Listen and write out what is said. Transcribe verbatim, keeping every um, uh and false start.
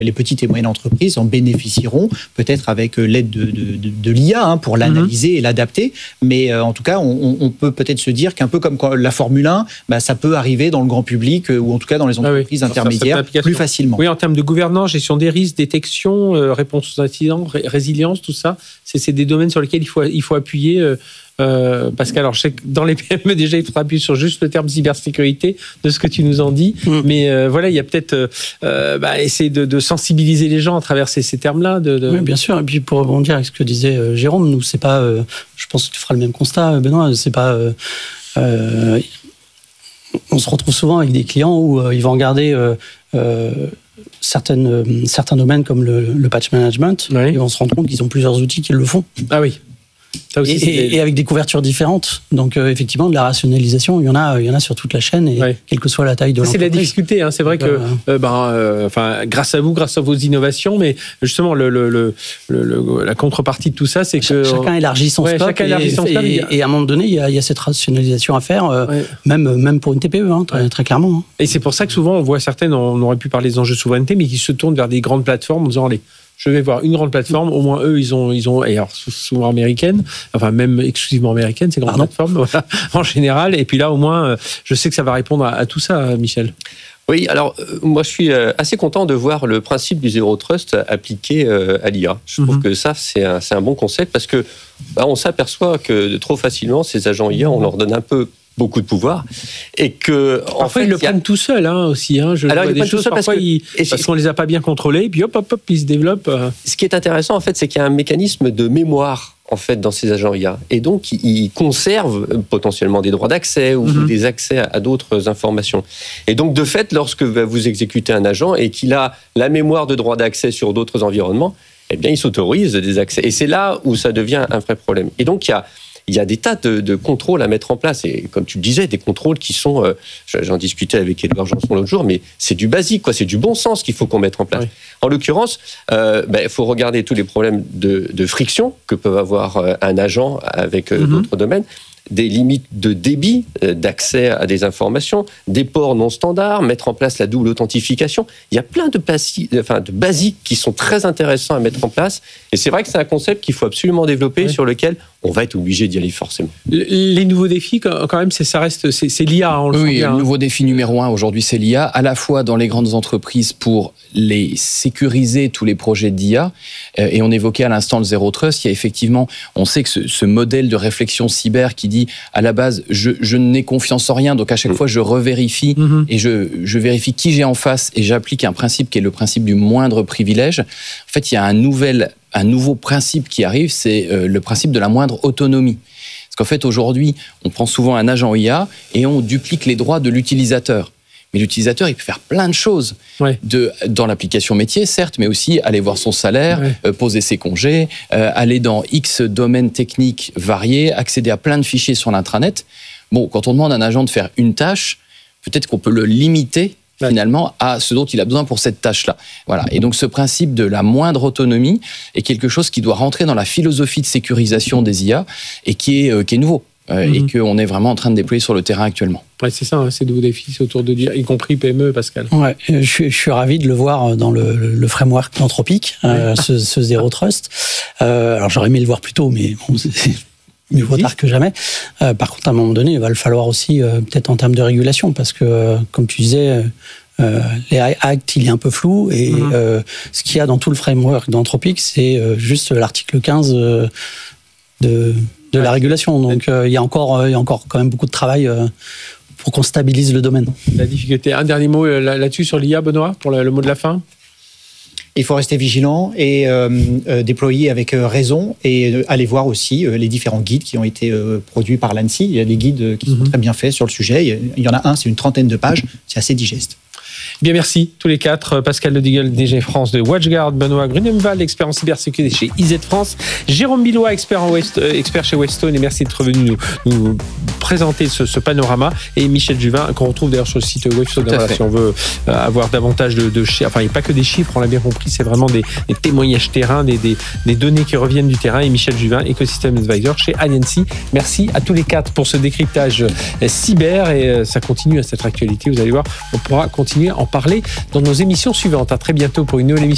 les petites et moyennes entreprises en bénéficieront, peut-être avec l'aide de, de, de, de l'I A hein, pour l'analyser mmh. et l'adapter. Mais euh, en tout cas, on, on peut peut-être se dire qu'un peu comme la Formule un, bah, ça peut arriver dans le grand public, euh, ou en tout cas dans les entreprises ah oui. intermédiaires, plus facilement. Oui, en termes de gouvernance, gestion des risques, détection, euh, réponse aux incidents, ré- résilience, tout ça, c'est, c'est des domaines sur lesquels il faut, il faut appuyer... Euh, Euh, Pascal, alors je sais que dans les P M E déjà il faudra appuyer sur juste le terme cybersécurité de ce que tu nous en dis, mmh. mais euh, voilà, il y a peut-être euh, bah, essayer de, de sensibiliser les gens à travers ces, ces termes-là. De, de... Oui, bien sûr. Et puis pour rebondir avec ce que disait euh, Jérôme, nous c'est pas, euh, je pense que tu feras le même constat, Benoît, c'est pas. Euh, euh, on se retrouve souvent avec des clients où euh, ils vont regarder. Euh, euh, Certaines, euh, certains domaines comme le, le patch management, oui. et on se rend compte qu'ils ont plusieurs outils qui le font. Ah oui. Ça aussi, et, c'est des... et avec des couvertures différentes. Donc, euh, effectivement, de la rationalisation, il y en a, il y en a sur toute la chaîne, et ouais. quelle que soit la taille de l'entreprise. C'est la difficulté. Hein. C'est vrai que, euh, euh, ben, euh, enfin, grâce à vous, grâce à vos innovations, mais justement, le, le, le, le, la contrepartie de tout ça, c'est que chacun élargit son ouais, scope. Chacun élargit son et, scope. Et, et à un moment donné, il y a, il y a cette rationalisation à faire, euh, ouais. même, même pour une T P E, hein, très, ouais. très clairement. Hein. Et c'est pour ça que souvent, on voit certaines, on aurait pu parler des enjeux de souveraineté, mais qui se tournent vers des grandes plateformes en disant, allez, je vais voir une grande plateforme, au moins eux, ils ont, ils ont, et alors souvent américaine, enfin même exclusivement américaine, ces grandes Pardon. plateformes, voilà, en général. Et puis là, au moins, je sais que ça va répondre à, à tout ça, Michel. Oui, alors euh, moi je suis euh, assez content de voir le principe du Zero Trust appliqué euh, à l'I A. Je trouve mm-hmm. que ça, c'est un, c'est un bon concept parce que bah, on s'aperçoit que trop facilement, ces agents I A, on leur donne un peu beaucoup de pouvoir et que parfois en fait, ils le a... prennent tout seuls hein, aussi hein. Je alors vois ils des le choses prennent parfois parce, que... ils... parce qu'on les a pas bien contrôlés puis hop hop hop ils se développent euh... ce qui est intéressant en fait c'est qu'il y a un mécanisme de mémoire en fait dans ces agents I A et donc ils conservent potentiellement des droits d'accès ou mm-hmm. des accès à d'autres informations et donc de fait lorsque vous exécutez un agent et qu'il a la mémoire de droits d'accès sur d'autres environnements, eh bien il s'autorise des accès et c'est là où ça devient un vrai problème et donc il y a Il y a des tas de, de contrôles à mettre en place. Et comme tu le disais, des contrôles qui sont... Euh, j'en discutais avec Édouard Janson l'autre jour, mais c'est du basique, quoi. C'est du bon sens qu'il faut qu'on mette en place. Oui. En l'occurrence, euh, ben, faut regarder tous les problèmes de, de friction que peut avoir un agent avec euh, mm-hmm. d'autres domaines, des limites de débit, euh, d'accès à des informations, des ports non standards, mettre en place la double authentification. Il y a plein de, basi- enfin, de basiques qui sont très intéressants à mettre en place. Et c'est vrai que c'est un concept qu'il faut absolument développer, oui. sur lequel on va être obligé d'y aller forcément. Les nouveaux défis, quand même, c'est, ça reste, c'est, c'est l'I A. On le oui, bien, le hein. nouveau défi numéro un aujourd'hui, c'est l'I A, à la fois dans les grandes entreprises pour les sécuriser tous les projets d'I A. Euh, et on évoquait à l'instant le Zero Trust. Il y a effectivement, on sait que ce, ce modèle de réflexion cyber qui dit à la base, je, je n'ai confiance en rien, donc à chaque mmh. fois je revérifie mmh. et je, je vérifie qui j'ai en face et j'applique un principe qui est le principe du moindre privilège. En fait, il y a un nouvel un nouveau principe qui arrive, c'est euh, le principe de la moindre autonomie. Parce qu'en fait, aujourd'hui, on prend souvent un agent I A et on duplique les droits de l'utilisateur. Mais l'utilisateur, il peut faire plein de choses ouais. de, dans l'application métier, certes, mais aussi aller voir son salaire, ouais. euh, poser ses congés, euh, aller dans X domaines techniques variés, accéder à plein de fichiers sur l'intranet. Bon, quand on demande à un agent de faire une tâche, peut-être qu'on peut le limiter finalement à ce dont il a besoin pour cette tâche-là. Voilà. Et donc ce principe de la moindre autonomie est quelque chose qui doit rentrer dans la philosophie de sécurisation des I A et qui est, euh, qui est nouveau euh, mm-hmm. et qu'on est vraiment en train de déployer sur le terrain actuellement. Ouais, c'est ça, hein, ces nouveaux défis c'est autour de dire, y compris P M E, Pascal. Ouais, je, je suis ravi de le voir dans le, le framework d'Anthropic, euh, ce, ce Zero Trust. Euh, alors j'aurais aimé le voir plus tôt, mais bon, c'est... c'est... mieux vaut tard que jamais. Euh, par contre, à un moment donné, il va le falloir aussi, euh, peut-être en termes de régulation, parce que, euh, comme tu disais, euh, les actes, il est un peu flou, et mmh. euh, ce qu'il y a dans tout le framework d'Anthropic, c'est euh, juste l'article quinze euh, de, de ouais. la régulation. Donc, euh, il y a encore, euh, il y a encore quand même beaucoup de travail euh, pour qu'on stabilise le domaine. La difficulté. Un dernier mot là-dessus sur l'I A, Benoît, pour le, le mot de la fin. Il faut rester vigilant et euh, euh, déployer avec euh, raison et euh, aller voir aussi euh, les différents guides qui ont été euh, produits par l'ANSSI. Il y a des guides qui sont mm-hmm. très bien faits sur le sujet. Il y en a un, c'est une trentaine de pages. C'est assez digeste. Bien, merci tous les quatre. Pascal Ledigal, D G France de WatchGuard, Benoît Grunemwald, expert en cybersécurité chez I Z France, Jérôme Billois, expert, en West, euh, expert chez Westone, et merci d'être venu nous, nous présenter ce, ce panorama, et Michel Juvin, qu'on retrouve d'ailleurs sur le site Westone. Voilà, si on veut euh, avoir davantage de, de chiffres, enfin il n'y a pas que des chiffres, on l'a bien compris, c'est vraiment des, des témoignages terrain, des, des, des données qui reviennent du terrain, et Michel Juvin, Ecosystem Advisor chez Alliancy. Merci à tous les quatre pour ce décryptage euh, cyber, et euh, ça continue à cette actualité, vous allez voir, on pourra continuer à en parler dans nos émissions suivantes. À très bientôt pour une nouvelle émission.